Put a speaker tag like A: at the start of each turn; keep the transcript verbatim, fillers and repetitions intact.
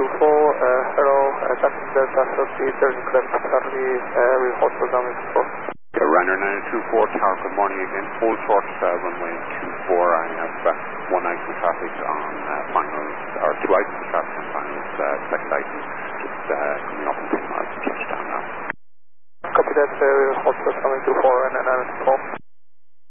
A: two four, uh, hello, uh, Captain Delta thirty, thirty Club Charlie, uh, with Hotel Domain two four.
B: Yeah, Runner nine two four, Tower, good morning again. Hold short, uh, runway two four. I have uh, one item of traffic on uh, finals, or two items of traffic on finals. Uh, second item just uh, coming up in ten miles to touchdown now.
A: Copy that, uh, Hotel Domain two four and nine two four.